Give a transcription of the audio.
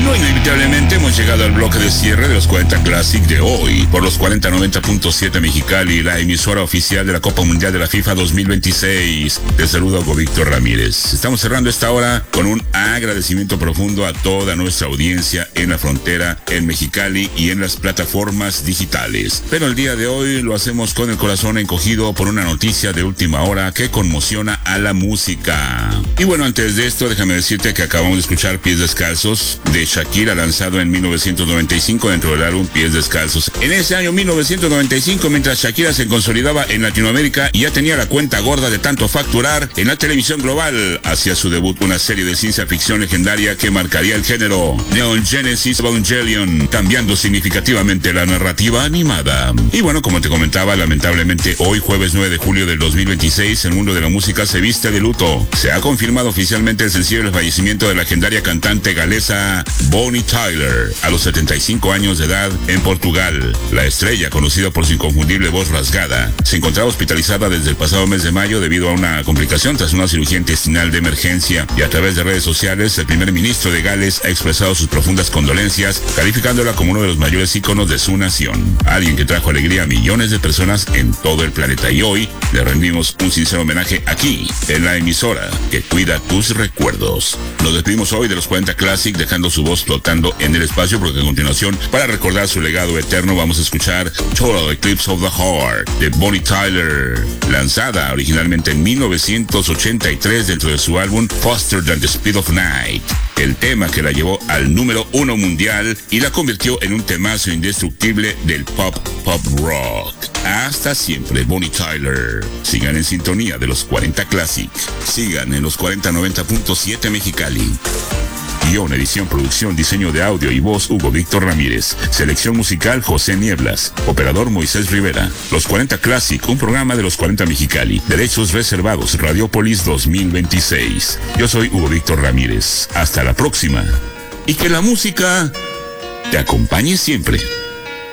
Bueno, inevitablemente hemos llegado al bloque de cierre de los 40 Classic de hoy, por los 4090.7 Mexicali, la emisora oficial de la Copa Mundial de la FIFA 2026. Te saludo, Hugo Víctor Ramírez. Estamos cerrando esta hora con un agradecimiento profundo a toda nuestra audiencia en la frontera, en Mexicali y en las plataformas digitales. Pero el día de hoy lo hacemos con el corazón encogido por una noticia de última hora que conmociona a la música. Y bueno, antes de esto, déjame decirte que acabamos de escuchar Pies Descalzos de Shakira, lanzado en 1995 dentro del álbum Pies Descalzos. En ese año 1995, mientras Shakira se consolidaba en Latinoamérica y ya tenía la cuenta gorda de tanto facturar, en la televisión global hacía su debut una serie de ciencia ficción legendaria que marcaría el género, Neon Genesis Evangelion, cambiando significativamente la narrativa animada. Y bueno, como te comentaba, lamentablemente hoy, jueves 9 de julio del 2026, el mundo de la música se viste de luto. Se ha confirmado oficialmente el sensible fallecimiento de la legendaria cantante galesa Bonnie Tyler, a los 75 años de edad, en Portugal. La estrella, conocida por su inconfundible voz rasgada, se encontraba hospitalizada desde el pasado mes de mayo debido a una complicación tras una cirugía intestinal de emergencia, y a través de redes sociales, el primer ministro de Gales ha expresado sus profundas condolencias, calificándola como uno de los mayores íconos de su nación, alguien que trajo alegría a millones de personas en todo el planeta. Y hoy le rendimos un sincero homenaje aquí, en la emisora que cuida tus recuerdos. Nos despedimos hoy de los 40 Classic, dejando su voz flotando en el espacio, porque a continuación, para recordar su legado eterno, vamos a escuchar Total Eclipse of the Heart de Bonnie Tyler, lanzada originalmente en 1983 dentro de su álbum Faster Than the Speed of Night, el tema que la llevó al número 1 mundial y la convirtió en un temazo indestructible del pop rock. Hasta siempre, Bonnie Tyler. Sigan en sintonía de los 40 Classic. Sigan en los 4090.7 Mexicali. Guión, edición, producción, diseño de audio y voz, Hugo Víctor Ramírez. Selección musical, José Nieblas. Operador, Moisés Rivera. Los 40 Classic, un programa de los 40 Mexicali. Derechos reservados, Radiopolis 2026. Yo soy Hugo Víctor Ramírez. Hasta la próxima. Y que la música te acompañe siempre.